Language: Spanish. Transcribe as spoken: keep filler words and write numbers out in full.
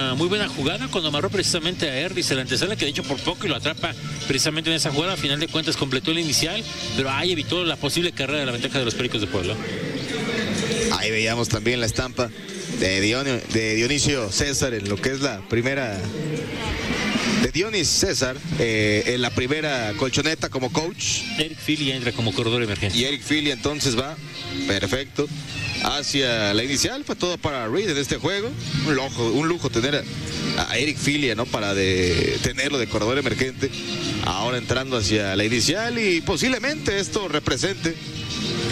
una muy buena jugada cuando amarró precisamente a Erris en la antesala, que de hecho por poco y lo atrapa precisamente en esa jugada. A final de cuentas completó el inicial, pero ahí evitó la posible carrera de la ventaja de los Pericos de Puebla. Ahí veíamos también la estampa de, Dionio, de Dionisio César en lo que es la primera... de Dionis César eh, en la primera colchoneta como coach. Eric Philly entra como corredor emergente. Y Eric Philly entonces va, perfecto, hacia la inicial. Fue todo para Reed en este juego. Un lujo, un lujo tener a, a Eric Philly, ¿no? Para de, tenerlo de corredor emergente. Ahora entrando hacia la inicial y posiblemente esto represente